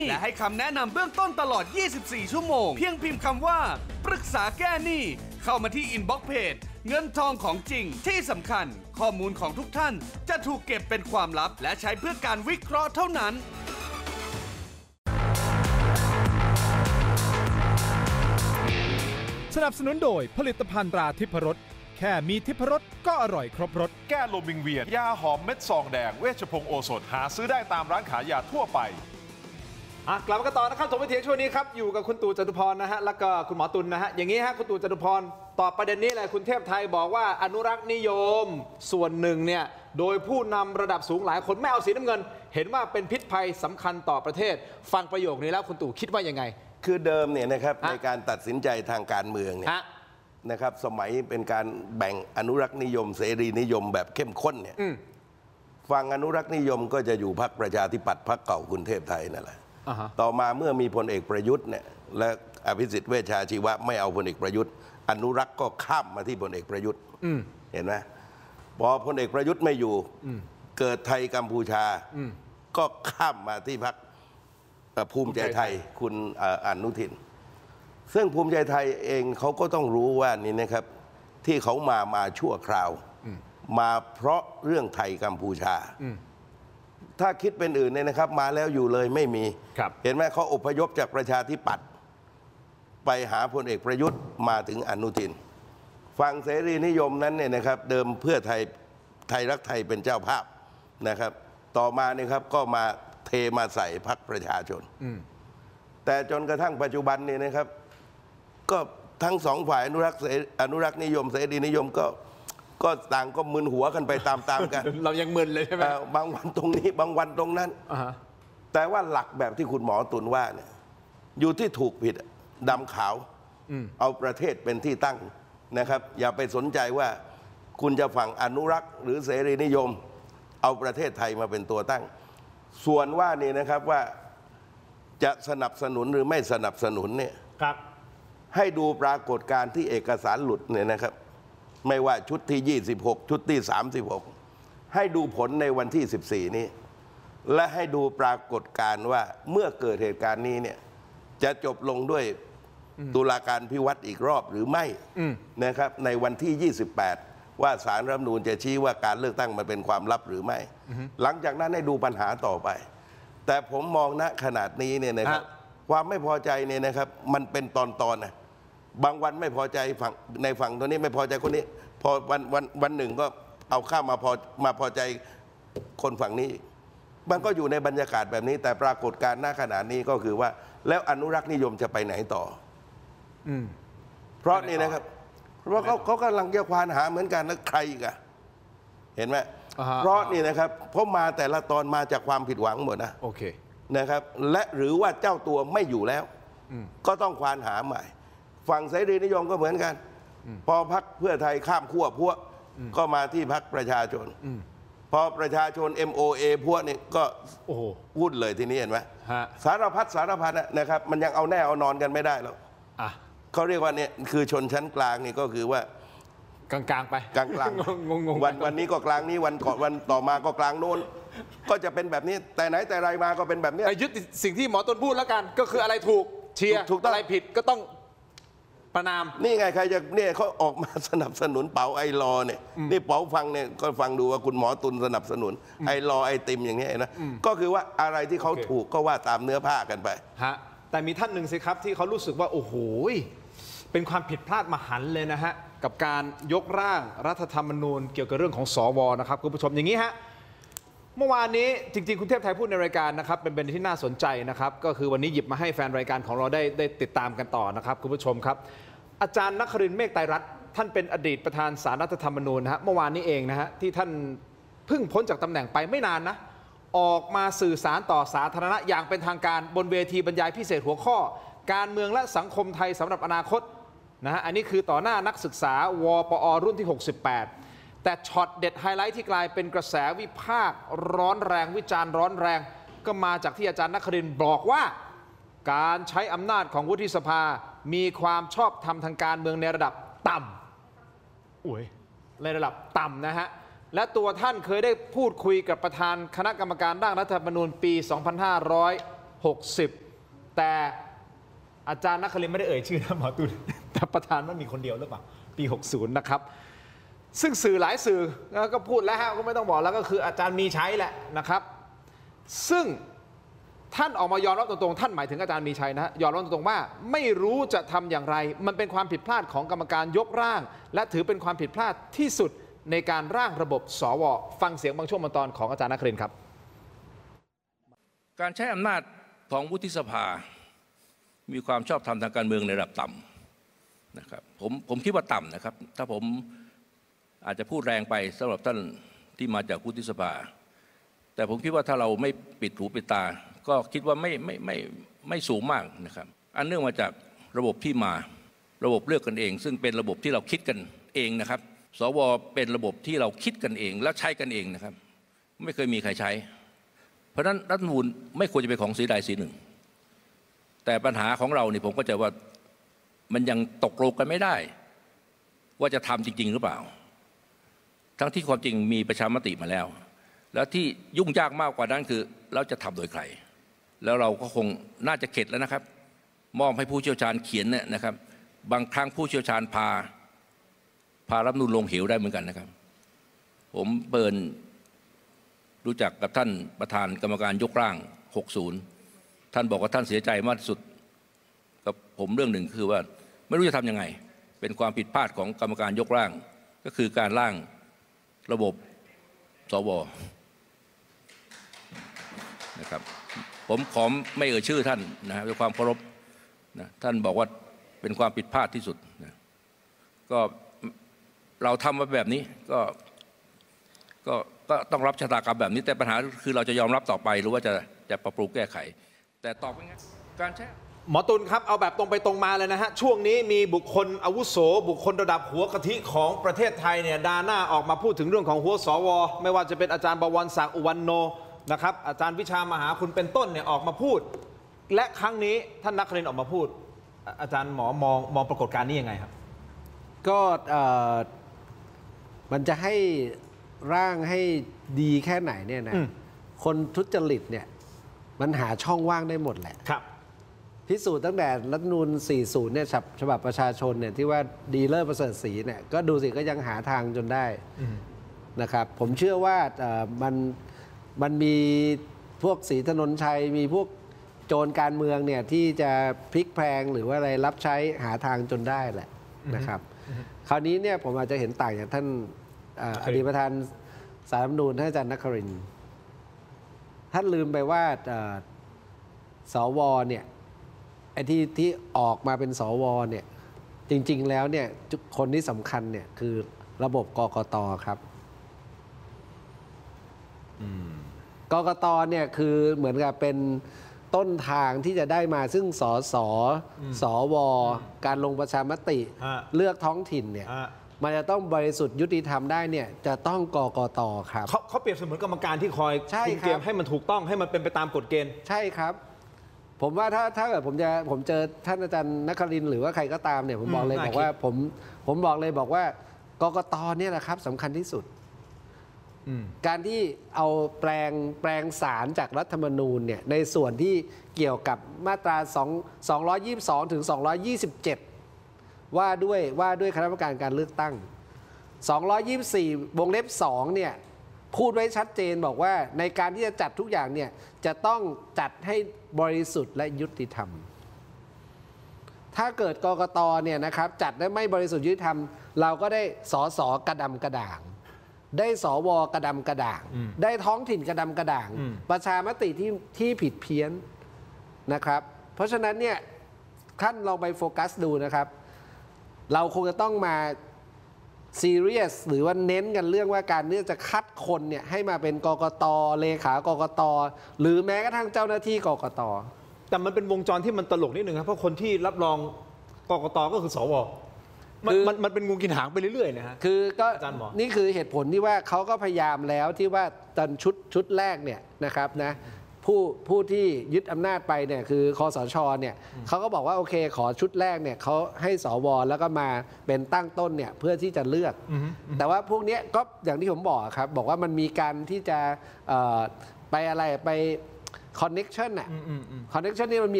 และให้คำแนะนำเบื้องต้นตลอด 24 ชั่วโมง เพียงพิมพ์คำว่าปรึกษาแก้หนี้เข้ามาที่อินบ็อกซ์เพจเงินทองของจริงที่สำคัญข้อมูลของทุกท่านจะถูกเก็บเป็นความลับและใช้เพื่อการวิเคราะห์เท่านั้นสนับสนุนโดยผลิตภัณฑ์ตราทิพรสแค่มีทิพรสก็อร่อยครบรสแก้ลมวิงเวียนยาหอมเม็ดซองแดงเวชพงศ์โอสถหาซื้อได้ตามร้านขายยาทั่วไปกลับมากันต่อนะครับถมไปเถียงช่วงนี้ครับอยู่กับคุณตู่จตุพรนะฮะแล้วก็คุณหมอตุลนะฮะอย่างนี้ฮะคุณตู่จตุพรตอบประเด็นนี้เลยคุณเทพไทยบอกว่าอนุรักษ์นิยมส่วนหนึ่งเนี่ยโดยผู้นำระดับสูงหลายคนไม่เอาสีน้ำเงินเห็นว่าเป็นพิษภัยสำคัญต่อประเทศฟังประโยคนี้แล้วคุณตู่คิดว่ายังไงคือเดิมเนี่ยนะครับในการตัดสินใจทางการเมืองเนี่ยนะครับสมัยเป็นการแบ่งอนุรักษ์นิยมเสรีนิยมแบบเข้มข้นเนี่ยฝั่งอนุรักษ์นิยมก็จะอยู่พรรคประชาธิปัตย์พรรคเก่าคุณเทพไทยนั่นแหละต่อมาเมื่อมีพลเอกประยุทธ์เนี่ยและอภิสิทธิ์เวชชาชีวะไม่เอาพลเอกประยุทธ์อนุรักษ์ก็ข้ามมาที่พลเอกประยุทธ์เห็นไหมพอพลเอกประยุทธ์ไม่อยู่เกิดไทยกัมพูชาก็ข้ามมาที่พรรคภูมิใจไทยคุณอนุทินซึ่งภูมิใจไทยเองเขาก็ต้องรู้ว่านี่นะครับที่เขามาชั่วคราวมาเพราะเรื่องไทยกัมพูชาถ้าคิดเป็นอื่นเนี่ยนะครับมาแล้วอยู่เลยไม่มีเห็นไหมเขาอพยพจากประชาธิปัตย์ไปหาพลเอกประยุทธ์มาถึงอนุทินฝั่งเสรีนิยมนั้นเนี่ยนะครับเดิมเพื่อไทยรักไทยเป็นเจ้าภาพนะครับต่อมาเนี่ยครับก็มาเทมาใส่พรรคประชาชนแต่จนกระทั่งปัจจุบันเนี่ยนะครับก็ทั้งสองฝ่ายอนุรักษ์นิยมเสรีนิยมก็ต่างก็มึนหัวกันไปตามๆกันเรายังมึนเลยใช่ไหมบางวันตรงนี้บางวันตรงนั้นแต่ว่าหลักแบบที่คุณหมอตุลว่าเนี่ยอยู่ที่ถูกผิดดำขาวเอาประเทศเป็นที่ตั้งนะครับอย่าไปสนใจว่าคุณจะฝั่งอนุรักษ์หรือเสรีนิยมเอาประเทศไทยมาเป็นตัวตั้งส่วนว่านี่นะครับว่าจะสนับสนุนหรือไม่สนับสนุนเนี่ยให้ดูปรากฏการณ์ที่เอกสารหลุดเนี่ยนะครับไม่ว่าชุดที่26ชุดที่36ให้ดูผลในวันที่14นี้และให้ดูปรากฏการณ์ว่าเมื่อเกิดเหตุการณ์นี้เนี่ยจะจบลงด้วยตุลาการพิวัตรอีกรอบหรือไม่นะครับในวันที่28ว่าศาลรัฐธรรมนูญจะชี้ว่าการเลือกตั้งมันเป็นความลับหรือไม่หลังจากนั้นให้ดูปัญหาต่อไปแต่ผมมองณขนาดนี้เนี่ยนะครับความไม่พอใจเนี่ยนะครับมันเป็นตอนนะบางวันไม่พอใจฝั่งตัวนี้ไม่พอใจคนนี้พอวันหนึ่งก็เอาข้ามมาพอใจคนฝั่งนี้มันก็อยู่ในบรรยากาศแบบนี้แต่ปรากฏการณ์ณขณะนี้ก็คือว่าแล้วอนุรักษ์นิยมจะไปไหนต่อเพราะนี่นะครับเพราะเขากำลังจะควานหาเหมือนกันแล้วใครอีกอะเห็นไหมเพราะนี่นะครับเพราะมาแต่ละตอนมาจากความผิดหวังหมดนะโอเคนะครับและหรือว่าเจ้าตัวไม่อยู่แล้วก็ต้องควานหาใหม่ฝั่งเสรีนิยมก็เหมือนกันพอพรรคเพื่อไทยข้ามขั้วพวกก็มาที่พรรคประชาชนพอประชาชน MOA พวกนี่ก็วุ่นเลยทีนี้เห็นไหมสารพัดนะครับมันยังเอาแน่เอานอนกันไม่ได้แล้วเขาเรียกว่าเนี่ยคือชนชั้นกลางนี่ก็คือว่ากลางไปกลางวันนี้ก็กลางนี้วันต่อมาก็กลางโน้นก็จะเป็นแบบนี้แต่ไหนแต่ไรมาก็เป็นแบบนี้ยึดสิ่งที่หมอต้นพูดแล้วกันก็คืออะไรถูกเชียร์อะไรผิดก็ต้องประนามนี่ไงใครจะเนี่ยเขาออกมาสนับสนุนเป๋าไอรอเนี่ยนี่เป๋าฟังเนี่ยก็ฟังดูว่าคุณหมอตุลสนับสนุนไอรอไอติมอย่างนี้นะก็คือว่าอะไรที่เขาถูกก็ว่าตามเนื้อผ้ากันไปฮะแต่มีท่านหนึ่งสิครับที่เขารู้สึกว่าโอ้โหเป็นความผิดพลาดมหันต์เลยนะฮะกับการยกร่างรัฐธรรมนูญเกี่ยวกับเรื่องของสวนะครับคุณผู้ชมอย่างนี้ฮะเมื่อวานนี้จริงๆคุณเทพไทยพูดในรายการนะครับเป็นประเด็นที่น่าสนใจนะครับก็คือวันนี้หยิบมาให้แฟนรายการของเราได้ติดตามกันต่อนะครับคุณผู้ชมครับอาจารย์นครินทร์เมฆไตรรัตน์ท่านเป็นอดีตประธานศาลรัฐธรรมนูญนะฮะเมื่อวานนี้เองนะฮะที่ท่านเพิ่งพ้นจากตำแหน่งไปไม่นานนะออกมาสื่อสารต่อสาธารณะอย่างเป็นทางการบนเวทีบรรยายพิเศษหัวข้อการเมืองและสังคมไทยสำหรับอนาคตนะฮะอันนี้คือต่อหน้านักศึกษาวปอรุ่นที่68แต่ช็อตเด็ดไฮไลท์ที่กลายเป็นกระแสวิพากษ์ร้อนแรงวิจารณ์ร้อนแรงก็มาจากที่อาจารย์นครินทร์บอกว่าการใช้อำนาจของวุฒิสภามีความชอบธรรมทางการเมืองในระดับต่ำในระดับต่ำนะฮะและตัวท่านเคยได้พูดคุยกับประธานคณะกรรมการร่างรัฐธรรมนูญปี 60แต่อาจารย์นครินทร์ไม่ได้เอ่ยชื่อนะหมอตูนแต่ประธานมันมีคนเดียวหรือเปล่าปี60นะครับซึ่งสื่อหลายสื่อก็พูดแล้วฮะก็ไม่ต้องบอกแล้วก็คืออาจารย์มีชัยแหละนะครับซึ่งท่านออกมายอมรับตรงๆท่านหมายถึงอาจารย์มีชัยนะฮะยอมรับตรงๆว่าไม่รู้จะทำอย่างไรมันเป็นความผิดพลาดของกรรมการยกร่างและถือเป็นความผิดพลาดที่สุดในการร่างระบบสวฟังเสียงบางช่วงบางตอนของอาจารย์นครินทร์ครับการใช้อำนาจของวุฒิสภามีความชอบธรรมทางการเมืองในระดับต่ำนะครับผมคิดว่าต่ำนะครับถ้าผมอาจจะพูดแรงไปสำหรับท่านที่มาจากวุฒิสภาแต่ผมคิดว่าถ้าเราไม่ปิดหูปิดตาก็คิดว่าไม่สูงมากนะครับอันเนื่องมาจากระบบที่มาระบบเลือกกันเองซึ่งเป็นระบบที่เราคิดกันเองนะครับสวเป็นระบบที่เราคิดกันเองและใช้กันเองนะครับไม่เคยมีใครใช้เพราะฉะนั้นรัฐธรรมนูญไม่ควรจะเป็นของสีใดสีหนึ่งแต่ปัญหาของเราเนี่ยผมก็จะว่ามันยังตกลงกันไม่ได้ว่าจะทำจริงๆหรือเปล่าทั้งที่ความจริงมีประชามติมาแล้วแล้วที่ยุ่งยากมากกว่านั้นคือเราจะทำโดยใครแล้วเราก็คงน่าจะเข็ดแล้วนะครับมอบให้ผู้เชี่ยวชาญเขียนเนี่ยนะครับบางครั้งผู้เชี่ยวชาญพารัฐธรรมนูญลงเหวได้เหมือนกันนะครับผมเปิดรู้จักกับท่านประธานกรรมการยกร่าง60ท่านบอกว่าท่านเสียใจมากที่สุดกับผมเรื่องหนึ่งคือว่าไม่รู้จะทำยังไงเป็นความผิดพลาดของกรรมการยกร่างก็คือการร่างระบบสวนะครับผมขอไม่เอ่ยชื่อท่านนะครับด้วยความเคารพนะท่านบอกว่าเป็นความผิดพลาดที่สุดนะก็เราทำมาแบบนี้ก็ต้องรับชะตากรรมแบบนี้แต่ปัญหาคือเราจะยอมรับต่อไปหรือว่าจะปรับปรุงแก้ไขแต่ตอบง่ายๆการใช้หมอตุลครับเอาแบบตรงไปตรงมาเลยนะฮะช่วงนี้มีบุคคลอาวุโสบุคคลระดับหัวกะทิของประเทศไทยเนี่ยดาหน้าออกมาพูดถึงเรื่องของหัวสวไม่ว่าจะเป็นอาจารย์บวรศักดิ์อุวันโนนะครับอาจารย์วิชามหาคุณเป็นต้นเนี่ยออกมาพูดและครั้งนี้ท่านนครินทร์ออกมาพูดอาจารย์หมอมองปรากฏการณ์นี้ยังไงครับก็มันจะให้ร่างให้ดีแค่ไหนเนี่ยนะคนทุจริตเนี่ยมันหาช่องว่างได้หมดแหละครับพิสูจน์ตั้งแต่รัฐธรรมนูญ 40 เนี่ยฉบับประชาชนเนี่ยที่ว่าดีเลิศประเสริฐศรีเนี่ยก็ดูสิก็ยังหาทางจนได้นะครับผมเชื่อว่ามันมีพวกศรีถนนชัยมีพวกโจรการเมืองเนี่ยที่จะพลิกแพลงหรือว่าอะไรรับใช้หาทางจนได้แหละนะครับคราวนี้เนี่ยผมอาจจะเห็นต่างจากท่านอดีตประธานศาลรัฐธรรมนูญท่านอาจารย์นครินทร์ท่านลืมไปว่าสวเนี่ยไอ้ที่ออกมาเป็นสวเนี่ยจริงๆแล้วเนี่ยคนที่สำคัญเนี่ยคือระบบกกตครับกกตเนี่ยคือเหมือนกับเป็นต้นทางที่จะได้มาซึ่งสวการลงประชามติเลือกท้องถิ่นเนี่ยมันจะต้องบริสุทธิ์ยุติธรรมได้เนี่ยจะต้องกกตครับเขาเปรียบเสมือนกรรมการที่คอยคุมเกมให้มันถูกต้องให้มันเป็นไปตามกฎเกณฑ์ใช่ครับผมว่าถ้าเกิดผมเจอท่านอาจารย์นครินทร์หรือว่าใครก็ตามเนี่ยผมบอกเลยบอกว่าผมบอกเลยบอกว่ากกตเนี่ยแหละครับสำคัญที่สุดการที่เอาแปลงสารจากรัฐธรรมนูญเนี่ยในส่วนที่เกี่ยวกับมาตรา222ถึง227ว่าด้วยคณะกรรมการการเลือกตั้ง224วงเล็บ2เนี่ยพูดไว้ชัดเจนบอกว่าในการที่จะจัดทุกอย่างเนี่ยจะต้องจัดให้บริสุทธิ์และยุติธรรมถ้าเกิดกกตเนี่ยนะครับจัดได้ไม่บริสุทธิ์ยุติธรรมเราก็ได้สสกระดำกระด่างได้สวกระดำกระด่างได้ท้องถิ่นกระดำกระด่างประชามติที่ผิดเพี้ยนนะครับเพราะฉะนั้นเนี่ยท่านลองไปโฟกัสดูนะครับเราคงจะต้องมาซีเรียสหรือว่าเน้นกันเรื่องว่าการเนี่ยจะคัดคนเนี่ยให้มาเป็นกกตเลขากกตหรือแม้กระทั่งเจ้าหน้าที่กกตแต่มันเป็นวงจรที่มันตลกนิดหนึ่งครับเพราะคนที่รับรองกกตก็คือสวมันเป็นงูกินหางไปเรื่อยๆนะฮะคือก็นี่คือเหตุผลที่ว่าเขาก็พยายามแล้วที่ว่าตอนชุดแรกเนี่ยนะครับนะผู้ที่ยึดอำนาจไปเนี่ยคือคสชเนี่ยเขาก็บอกว่าโอเคขอชุดแรกเนี่ยเขาให้สวแล้วก็มาเป็นตั้งต้นเนี่ยเพื่อที่จะเลือกแต่ว่าพวกนี้ก็อย่างที่ผมบอกครับบอกว่ามันมีการที่จะไปอะไรไปคอนเน็กชันน่ะคอนเน็กชันนี่มันมี